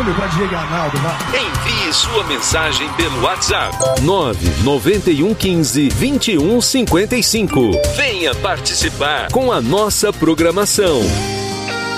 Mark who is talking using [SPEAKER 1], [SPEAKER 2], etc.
[SPEAKER 1] número para Diego Arnaldo, vai.
[SPEAKER 2] Envie sua mensagem pelo WhatsApp 99115-2155. Venha participar com a nossa programação.